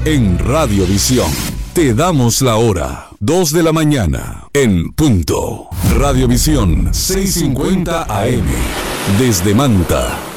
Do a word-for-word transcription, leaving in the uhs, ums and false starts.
En Radiovisión te damos la hora, dos de la mañana, en punto. Radiovisión seiscientos cincuenta A M, desde Manta.